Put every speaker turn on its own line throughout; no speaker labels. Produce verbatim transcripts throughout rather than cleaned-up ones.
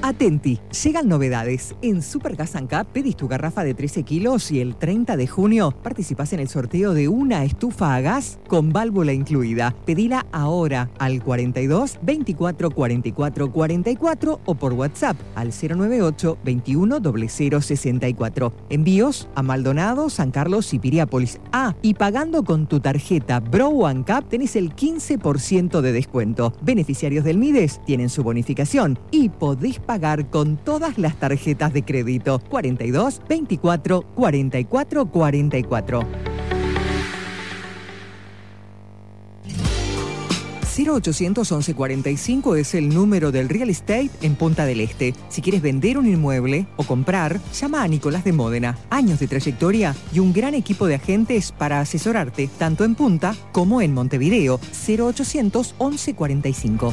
Atenti, llegan novedades. En Supergas and Cup pedís tu garrafa de trece kilos y el treinta de junio participás en el sorteo de una estufa a gas con válvula incluida. Pedila ahora al cuarenta y dos, veinticuatro, cuarenta y cuatro, cuarenta y cuatro o por WhatsApp al cero noventa y ocho, veintiuno, cero cero sesenta y cuatro. Envíos a Maldonado, San Carlos y Piriápolis. Ah, y pagando con tu tarjeta Bro and Cup tenés el quince por ciento de descuento. Beneficiarios del Mides tienen su bonificación y podés pagar con todas las tarjetas de crédito. cuarenta y dos, veinticuatro, cuarenta y cuatro, cuarenta y cuatro. cero ochocientos once cuarenta y cinco es el número del real estate en Punta del Este. Si quieres vender un inmueble o comprar, llama a Nicolás de Módena. Años de trayectoria y un gran equipo de agentes para asesorarte, tanto en Punta como en Montevideo. cero ochocientos once cuarenta y cinco.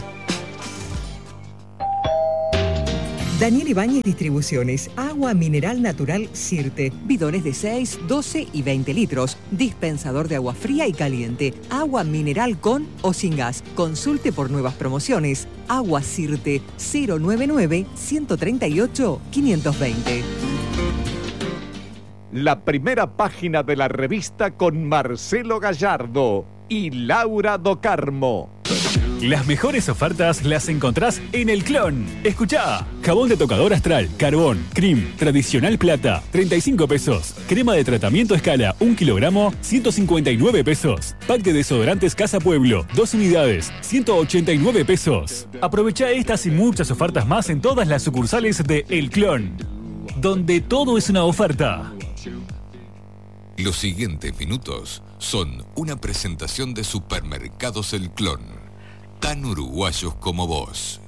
Daniel Ibáñez Distribuciones, agua mineral natural Sirte, bidones de seis, doce y veinte litros, dispensador de agua fría y caliente, agua mineral con o sin gas. Consulte por nuevas promociones. Agua Sirte, cero noventa y nueve, ciento treinta y ocho, quinientos veinte.
La primera página de la revista con Marcelo Gallardo y Laura Do Carmo.
Las mejores ofertas las encontrás en El Clon. Escuchá. Jabón de tocador Astral, Carbón, Cream, Tradicional Plata, treinta y cinco pesos. Crema de tratamiento Escala, un kilogramo, ciento cincuenta y nueve pesos. Pack de desodorantes Casa Pueblo, dos unidades, ciento ochenta y nueve pesos. Aprovechá estas y muchas ofertas más en todas las sucursales de El Clon, donde todo es una oferta.
Los siguientes minutos son una presentación de Supermercados El Clon. Tan uruguayos como vos.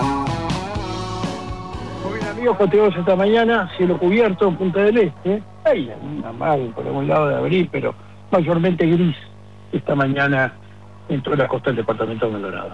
Muy bien, amigos, coteos esta mañana, cielo cubierto en Punta del Este. Hay una mal por algún lado de abril, pero mayormente gris esta mañana en toda la costa del departamento de Maldonado.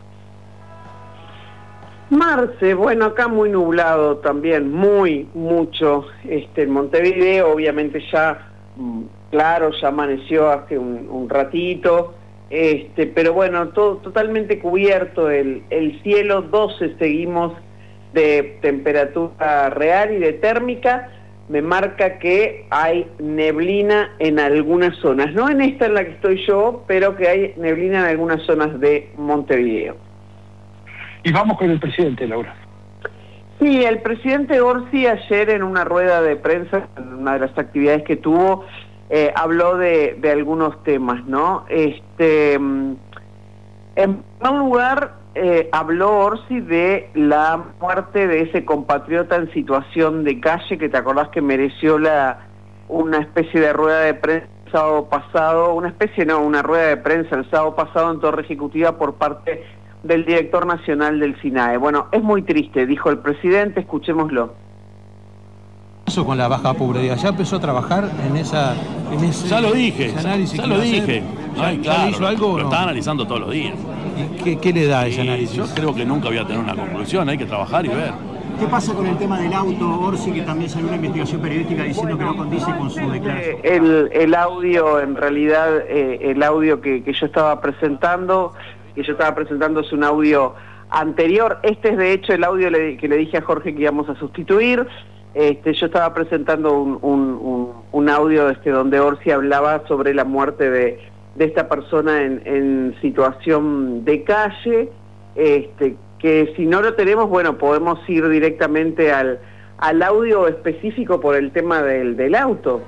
Marce, bueno, acá muy nublado también, muy, mucho. Este, en Montevideo, obviamente ya, claro, ya amaneció hace un, un ratito. Este, pero bueno, todo totalmente cubierto el, el cielo, doce seguimos de temperatura real y de térmica. Me marca que hay neblina en algunas zonas, no en esta en la que estoy yo, pero que hay neblina en algunas zonas de Montevideo.
Y vamos con el presidente, Laura.
Sí, el presidente Orsi ayer en una rueda de prensa, en una de las actividades que tuvo, Eh, habló de, de algunos temas, ¿no? Este, en primer lugar, eh, habló Orsi de la muerte de ese compatriota en situación de calle, que te acordás que mereció la una especie de rueda de prensa el sábado pasado, una especie, no, una rueda de prensa el sábado pasado en Torre Ejecutiva por parte del director nacional del SINAE. Bueno, es muy triste, dijo el presidente, escuchémoslo.
Con la baja popularidad, ya empezó a trabajar en esa, en ese,
ya lo dije,
ese análisis
ya, ya lo dije.
¿Ya,
Ay,
ya
claro,
hizo algo
lo,
o
lo
no?
está analizando todos los días.
¿Y qué, qué le da ese
y
análisis?
Yo creo que nunca voy a tener una conclusión, hay que trabajar y ver.
¿Qué pasa con el tema del auto, Orsi, que también salió una investigación periodística diciendo bueno, que no condice con su declaración?
El, el audio, en realidad, eh, el audio que, que yo estaba presentando, que yo estaba presentando es un audio anterior. Este es de hecho el audio le, que le dije a Jorge que íbamos a sustituir. Este, yo estaba presentando un, un, un, un audio este, donde Orsi hablaba sobre la muerte de, de esta persona en, en situación de calle, este, que si no lo tenemos, bueno, podemos ir directamente al, al audio específico por el tema del, del auto.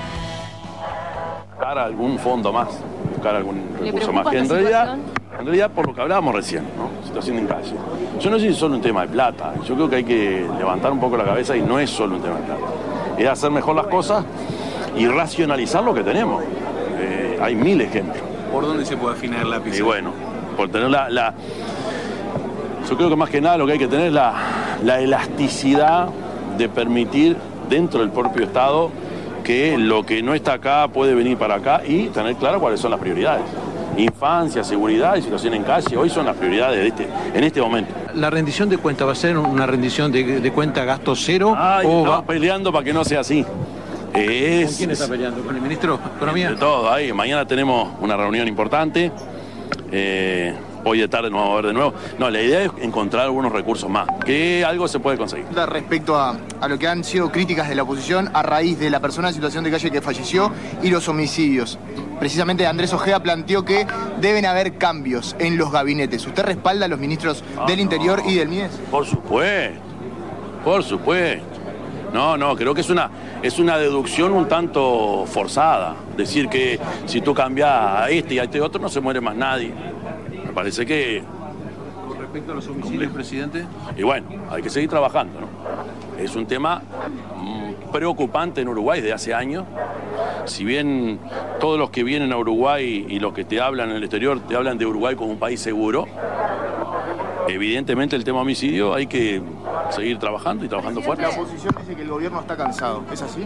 Buscar algún fondo más, buscar algún recurso más, que en realidad, en realidad por lo que hablábamos recién, ¿no? Situación en calle. Yo no sé si es solo un tema de plata, yo creo que hay que levantar un poco la cabeza y no es solo un tema de plata. Es hacer mejor las cosas y racionalizar lo que tenemos. Eh, hay mil ejemplos.
¿Por dónde se puede afinar la pizarra?
Y bueno, por tener la, la... Yo creo que más que nada lo que hay que tener es la, la elasticidad de permitir dentro del propio Estado que lo que no está acá puede venir para acá y tener claro cuáles son las prioridades. Infancia, seguridad y situación en calle, hoy son las prioridades de este, en este momento.
¿La rendición de cuenta va a ser una rendición de, de cuenta gasto cero?
Ay,
o
estamos
va...
peleando para que no sea así. Es,
¿Con quién está peleando? ¿Con el ministro de Economía?
De todo, ahí. Mañana tenemos una reunión importante. Eh, hoy de tarde nos vamos a ver de nuevo. No, la idea es encontrar algunos recursos más, que algo se puede conseguir.
Respecto a, a lo que han sido críticas de la oposición a raíz de la persona en situación de calle que falleció y los homicidios. Precisamente Andrés Ojeda planteó que deben haber cambios en los gabinetes. ¿Usted respalda a los ministros ah, del Interior no. y del M I D E S?
Por supuesto, por supuesto. No, no, creo que es una, es una deducción un tanto forzada. Decir que si tú cambias a este y a este otro no se muere más nadie. Me parece que...
Con respecto a los homicidios, presidente.
Y bueno, hay que seguir trabajando, ¿no? Es un tema mmm, preocupante en Uruguay desde hace años. Si bien todos los que vienen a Uruguay y los que te hablan en el exterior te hablan de Uruguay como un país seguro, evidentemente el tema homicidio hay que seguir trabajando y trabajando fuerte.
La oposición dice que el gobierno está cansado, ¿es así?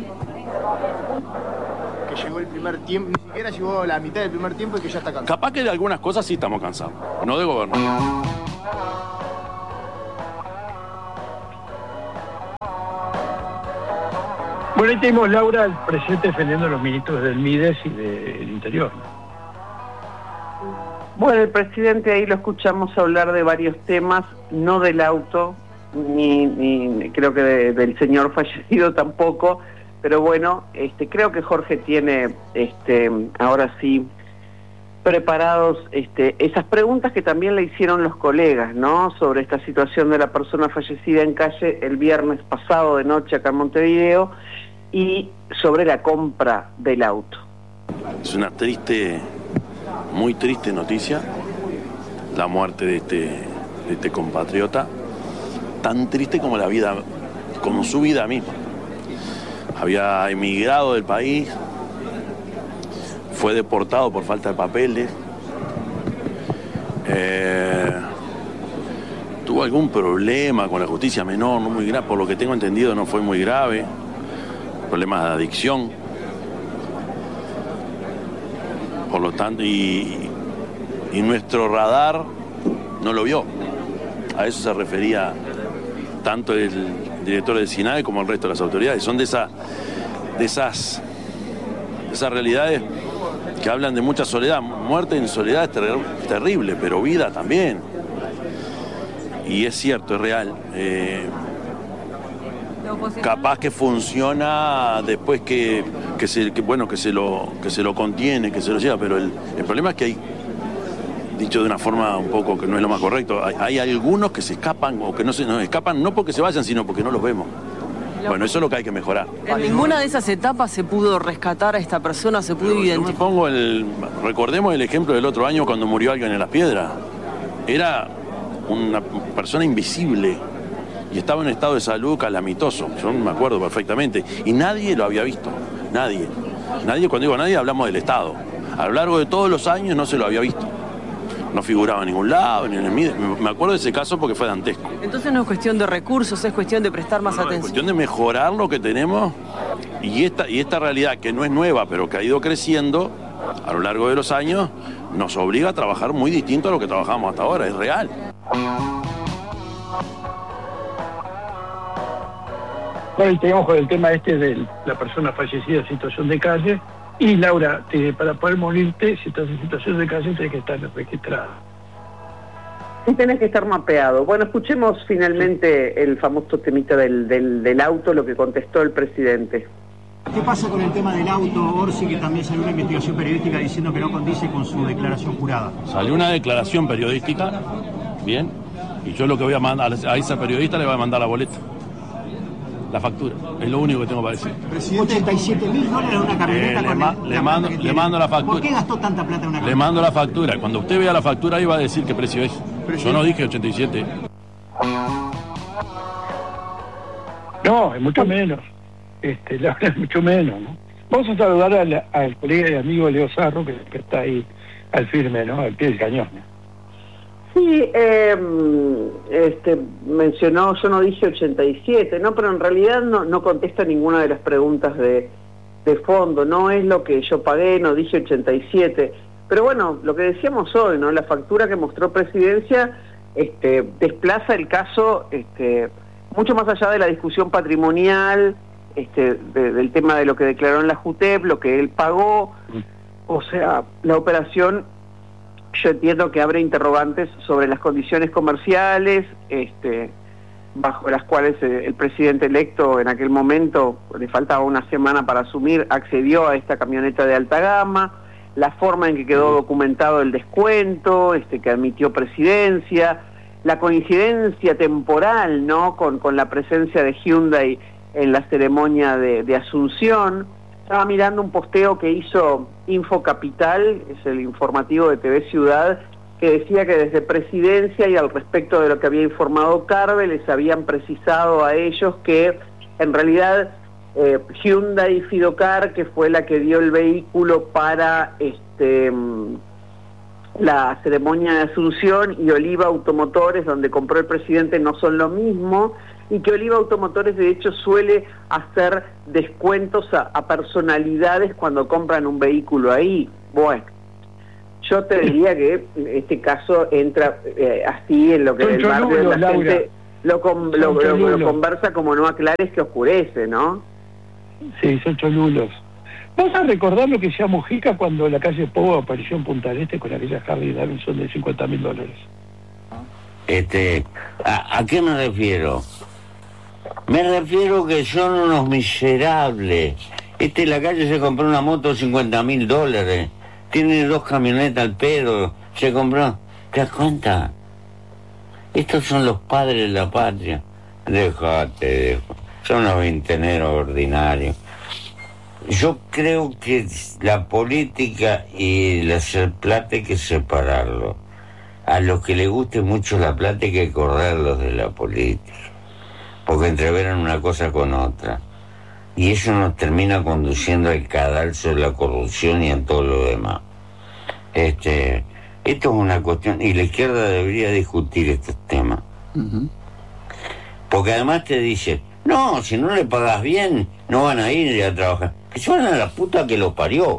Que llegó el primer tiempo, ni siquiera llegó la mitad del primer tiempo y que ya está cansado.
Capaz que de algunas cosas sí estamos cansados, no de gobernar.
Bueno, ahí tenemos, Laura, al presidente defendiendo a los ministros del M I D E S y del Interior.
Bueno, el presidente ahí lo escuchamos hablar de varios temas, no del auto, ni, ni creo que de, del señor fallecido tampoco, pero bueno, este, creo que Jorge tiene este, ahora sí preparados este, esas preguntas que también le hicieron los colegas, ¿no? Sobre esta situación de la persona fallecida en calle el viernes pasado de noche acá en Montevideo y sobre la compra del auto.
Es una triste, muy triste noticia, la muerte de este, de este compatriota, tan triste como la vida, como su vida misma. Había emigrado del país, fue deportado por falta de papeles, eh, tuvo algún problema con la justicia menor, no muy grave, por lo que tengo entendido no fue muy grave, problemas de adicción, por lo tanto, y, y nuestro radar no lo vio. A eso se refería tanto el director del SINAE como el resto de las autoridades. Son de, esa, de esas, de esas realidades que hablan de mucha soledad. Muerte en soledad es ter terrible, pero vida también. Y es cierto, es real. Eh, capaz que funciona después que, que, se, que, bueno, que, se lo, que se lo contiene, que se lo lleva, pero el, el problema es que hay, dicho de una forma un poco que no es lo más correcto, hay, hay algunos que se escapan o que no se nos escapan no porque se vayan, sino porque no los vemos. Bueno, eso es lo que hay que mejorar.
En ninguna de esas etapas se pudo rescatar a esta persona, se pudo
Pero
identificar.
Yo me pongo el, recordemos el ejemplo del otro año cuando murió alguien en Las Piedras. Era una persona invisible y estaba en un estado de salud calamitoso. Yo me acuerdo perfectamente. Y nadie lo había visto. Nadie. Nadie, cuando digo nadie, hablamos del Estado. A lo largo de todos los años no se lo había visto. No figuraba en ningún lado, ni en el M I D E S. Me acuerdo de ese caso porque fue dantesco.
Entonces no es cuestión de recursos, es cuestión de prestar más
no, no,
atención.
Es cuestión de mejorar lo que tenemos y esta, y esta realidad que no es nueva, pero que ha ido creciendo a lo largo de los años, nos obliga a trabajar muy distinto a lo que trabajamos hasta ahora. Es real.
Bueno, y tenemos con el tema este de la persona fallecida en situación de calle. Y Laura, te, para poder morirte, si estás en situación de calle, tienes que estar registrada.
Y tenés que estar mapeado. Bueno, escuchemos finalmente el famoso temita del, del, del auto, lo que contestó el presidente.
¿Qué pasa con el tema del auto, Orsi, que también salió una investigación periodística diciendo que no condice con su declaración jurada?
Salió una declaración periodística, bien, y yo lo que voy a mandar a esa periodista le voy a mandar la boleta. La factura, es lo único que tengo para decir.
ochenta y siete mil dólares en una camioneta.
Eh,
con
le,
el,
le, mando, le mando la factura.
¿Por qué gastó tanta plata en una camioneta?
Le mando la factura. Cuando usted vea la factura ahí va a decir qué precio es. Pero yo no dije ochenta y siete.
No, es mucho menos. Este, la verdad es mucho menos, ¿no? Vamos a saludar al, al colega y amigo Leo Sarro, que, que está ahí al firme, ¿no? Al pie del cañón, ¿no?
Sí, eh, este, mencionó, yo no dije ochenta y siete, ¿no? Pero en realidad no, no contesta ninguna de las preguntas de, de fondo, no es lo que yo pagué, no dije ochenta y siete. Pero bueno, lo que decíamos hoy, ¿no? La factura que mostró Presidencia este, desplaza el caso este, mucho más allá de la discusión patrimonial, este, de, del tema de lo que declaró en la JUTEP, lo que él pagó, o sea, la operación yo entiendo que abre interrogantes sobre las condiciones comerciales, este, bajo las cuales eh, el presidente electo en aquel momento, le faltaba una semana para asumir, accedió a esta camioneta de alta gama, la forma en que quedó documentado el descuento, este, que admitió Presidencia, la coincidencia temporal, ¿no?, con, con la presencia de Hyundai en la ceremonia de, de Asunción. Estaba mirando un posteo que hizo Infocapital, es el informativo de T V Ciudad, que decía que desde Presidencia y al respecto de lo que había informado Carve, les habían precisado a ellos que en realidad eh, Hyundai Fidocar, que fue la que dio el vehículo para este la ceremonia de Asunción, y Oliva Automotores, donde compró el presidente, no son lo mismo, y que Oliva Automotores de hecho suele hacer descuentos a, a personalidades cuando compran un vehículo ahí. Bueno, yo te diría que este caso entra eh, así en lo que el barrio de la gente lo, con, lo, lo, lo conversa como no aclares que oscurece, ¿no?
Sí, son cholulos. ¿Vas a recordar lo que decía Mujica cuando la calle Pogo apareció en Punta del Este con aquella Harley Davidson de cincuenta mil dólares?
Este, ¿a, ¿a qué me refiero? Me refiero que son unos miserables. Este en la calle se compró una moto de cincuenta mil dólares. Tiene dos camionetas al pedo. Se compró. ¿Te das cuenta? Estos son los padres de la patria. Déjate, dejo. Son unos vinteneros ordinarios. Yo creo que la política y el hacer plata hay que separarlo. A los que les guste mucho la plata hay que correrlos de la política, porque entreveran una cosa con otra. Y eso nos termina conduciendo al cadalso de la corrupción y a todo lo demás. Este, esto es una cuestión, y la izquierda debería discutir estos temas. Uh-huh. Porque además te dice, no, si no le pagas bien, no van a ir a trabajar. Que se van a la puta que lo parió.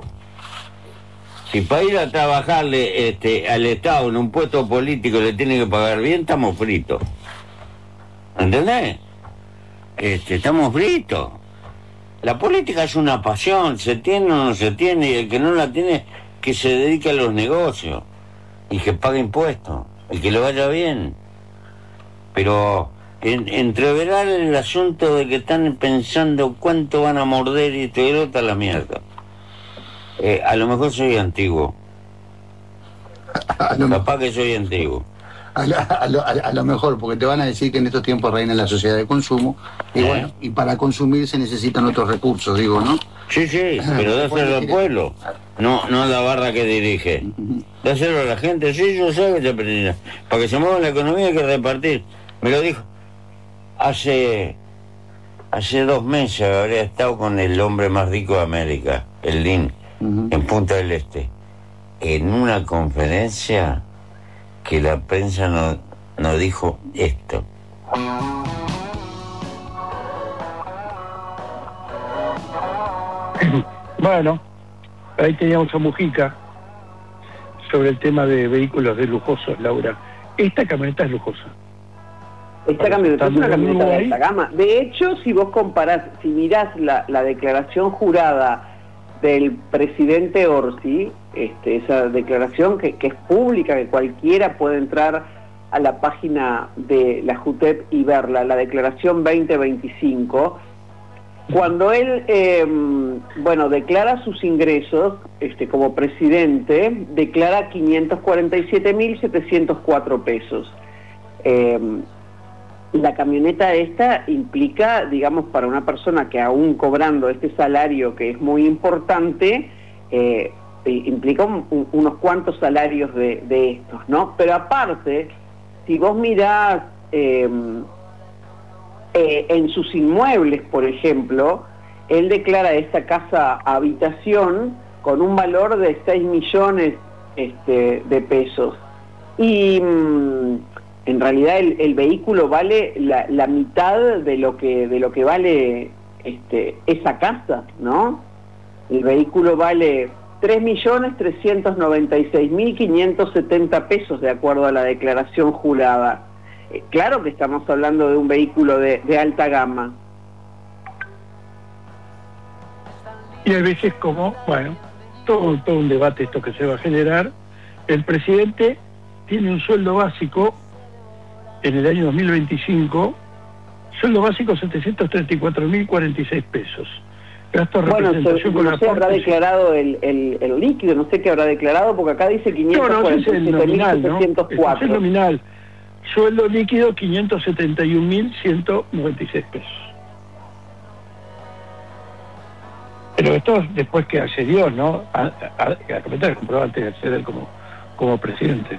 Si para ir a trabajarle este, al Estado en un puesto político le tiene que pagar bien, estamos fritos. ¿Entendés? Este, estamos fritos. La política es una pasión, se tiene o no se tiene, y el que no la tiene, que se dedique a los negocios y que pague impuestos, el que le vaya bien. Pero en, entreverar el asunto de que están pensando cuánto van a morder y te rota la mierda. Eh, a lo mejor soy antiguo.
A lo
Capaz que soy antiguo.
A lo, a, lo, a lo mejor, porque te van a decir que en estos tiempos reina la sociedad de consumo, y ¿Eh? bueno, y para consumir se necesitan otros recursos, digo, ¿no?
Sí, sí, pero dáselo al pueblo, no, no a la barra que dirige. Dáselo a la gente, sí, yo sé que se precisa. Para que se mueva la economía hay que repartir. Me lo dijo. Hace, hace dos meses habría estado con el hombre más rico de América, el Lin, uh-huh. en Punta del Este, en una conferencia que la prensa no, no dijo esto.
Bueno, ahí teníamos a Mujica sobre el tema de vehículos de lujosos, Laura. Esta camioneta es lujosa.
Esta camioneta es una camioneta de alta gama. De hecho, si vos comparás, si mirás la, la declaración jurada del presidente Orsi, este, esa declaración que, que es pública, que cualquiera puede entrar a la página de la JUTEP y verla, la declaración veinte veinticinco, cuando él, eh, bueno, declara sus ingresos este, como presidente, declara quinientos cuarenta y siete mil setecientos cuatro pesos. Eh, La camioneta esta implica, digamos, para una persona que aún cobrando este salario que es muy importante, eh, implica un, un, unos cuantos salarios de, de estos, ¿no? Pero aparte, si vos mirás eh, eh, en sus inmuebles, por ejemplo, él declara esta casa habitación con un valor de seis millones este, de pesos. Y mmm, en realidad el, el vehículo vale la, la mitad de lo que de lo que vale este, esa casa, ¿no? El vehículo vale tres millones trescientos noventa y seis mil quinientos setenta pesos de acuerdo a la declaración jurada. Eh, claro que estamos hablando de un vehículo de, de alta gama.
Y hay veces como, bueno, todo, todo un debate esto que se va a generar, el presidente tiene un sueldo básico en el año dos mil veinticinco, sueldo básico setecientos treinta y cuatro mil cuarenta y seis pesos. Gasto de
Bueno,
representación
so,
con
no sé, habrá
aportes.
declarado el, el, el líquido, no sé qué habrá declarado, porque acá dice quinientos cuarenta y siete mil setecientos cuatro.
Es nominal. Sueldo líquido quinientos setenta y un mil ciento noventa y seis pesos. Pero esto después que accedió, ¿no? A, a, a cometer el comprobante de acceder como, como presidente.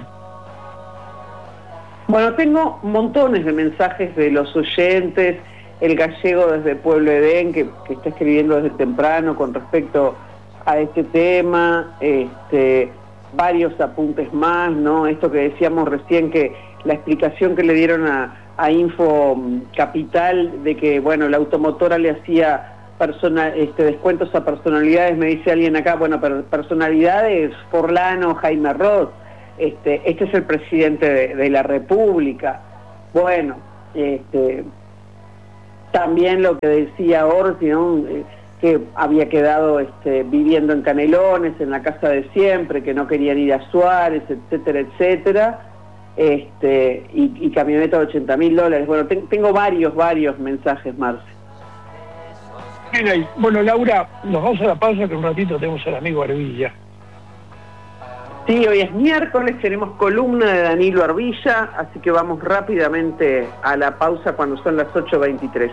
Bueno, tengo montones de mensajes de los oyentes, el gallego desde Pueblo Edén, que, que está escribiendo desde temprano con respecto a este tema, este, varios apuntes más, ¿no? Esto que decíamos recién, que la explicación que le dieron a, a Info Capital de que, bueno, la automotora le hacía persona, este, descuentos a personalidades, me dice alguien acá, bueno, per, personalidades, Forlano, Jaime Ross, este, este es el presidente de, de la República. Bueno, este, también lo que decía Orsi, ¿no? Que había quedado este, viviendo en Canelones, en la casa de siempre, que no querían ir a Suárez, etcétera, etcétera, este, y, y camioneta de ochenta mil dólares. Bueno, te, tengo varios, varios mensajes, Marce.
Bien, bueno, Laura, nos vamos a la pausa, que un ratito tenemos al amigo Arbilla.
Sí, hoy es miércoles, tenemos columna de Danilo Arbilla, así que vamos rápidamente a la pausa cuando son las ocho veintitrés.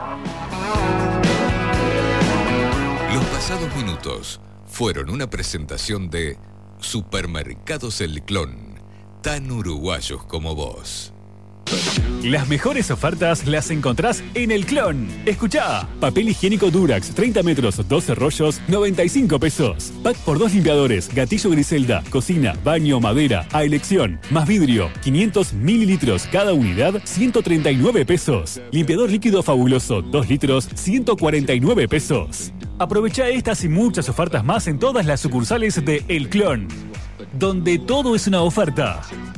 Los pasados minutos fueron una presentación de Supermercados El Clon, tan uruguayos como vos.
Las mejores ofertas las encontrás en El Clon. Escuchá, papel higiénico Durax, treinta metros, doce rollos, noventa y cinco pesos. Pack por dos limpiadores, gatillo Griselda, cocina, baño, madera, a elección. Más vidrio, quinientos mililitros cada unidad, ciento treinta y nueve pesos. Limpiador líquido fabuloso, dos litros, ciento cuarenta y nueve pesos. Aprovechá estas y muchas ofertas más en todas las sucursales de El Clon, donde todo es una oferta.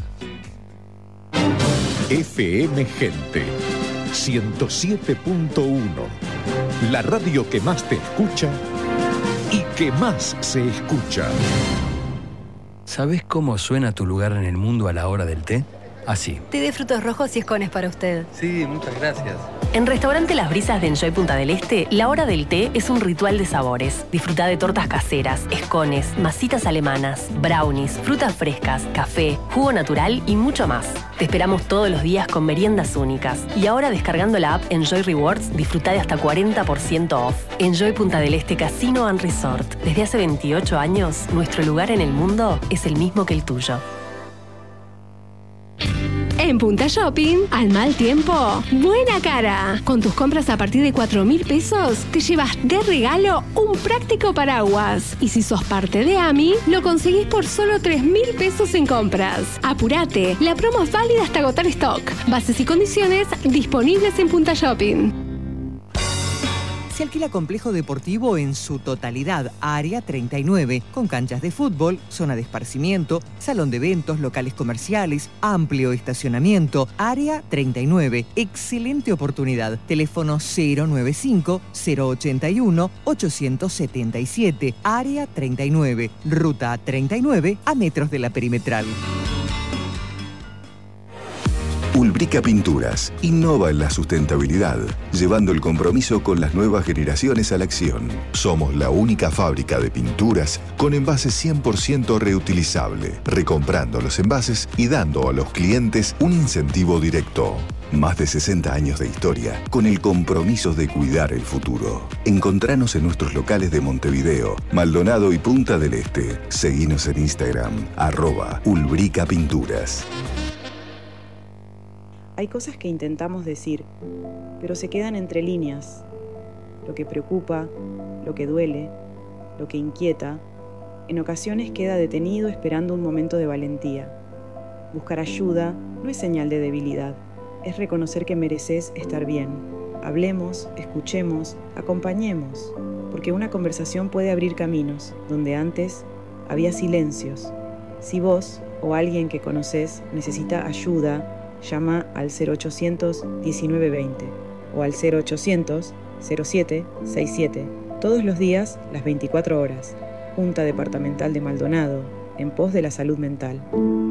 F M Gente ciento siete punto uno, la radio que más te escucha y que más se escucha.
¿Sabés cómo suena tu lugar en el mundo a la hora del té? Así.
Té de frutos rojos y escones para usted.
Sí, muchas gracias.
En Restaurante Las Brisas de Enjoy Punta del Este, la hora del té es un ritual de sabores. Disfruta de tortas caseras, escones, masitas alemanas, brownies, frutas frescas, café, jugo natural y mucho más. Te esperamos todos los días con meriendas únicas. Y ahora descargando la app Enjoy Rewards, disfruta de hasta cuarenta por ciento off. Enjoy Punta del Este Casino and Resort. Desde hace veintiocho años, nuestro lugar en el mundo es el mismo que el tuyo.
En Punta Shopping, al mal tiempo, buena cara. Con tus compras a partir de cuatro mil pesos, te llevas de regalo un práctico paraguas. Y si sos parte de A M I, lo conseguís por solo tres mil pesos en compras. Apurate, la promo es válida hasta agotar stock. Bases y condiciones disponibles en Punta Shopping.
Se alquila complejo deportivo en su totalidad, Área treinta y nueve, con canchas de fútbol, zona de esparcimiento, salón de eventos, locales comerciales, amplio estacionamiento. Área treinta y nueve, excelente oportunidad. Teléfono cero noventa y cinco, cero ochenta y uno, ochocientos setenta y siete. Área treinta y nueve, ruta treinta y nueve, a metros de la perimetral.
Ulbrica Pinturas innova en la sustentabilidad, llevando el compromiso con las nuevas generaciones a la acción. Somos la única fábrica de pinturas con envases cien por ciento reutilizable, recomprando los envases y dando a los clientes un incentivo directo. Más de sesenta años de historia, con el compromiso de cuidar el futuro. Encontranos en nuestros locales de Montevideo, Maldonado y Punta del Este. Seguinos en Instagram, arroba Ulbrica Pinturas.
Hay cosas que intentamos decir, pero se quedan entre líneas. Lo que preocupa, lo que duele, lo que inquieta, en ocasiones queda detenido esperando un momento de valentía. Buscar ayuda no es señal de debilidad, es reconocer que mereces estar bien. Hablemos, escuchemos, acompañemos, porque una conversación puede abrir caminos donde antes había silencios. Si vos o alguien que conoces necesita ayuda, llama al cero ochocientos diecinueve veinte o al cero ochocientos cero siete sesenta y siete, todos los días, las veinticuatro horas. Junta Departamental de Maldonado, en pos de la salud mental.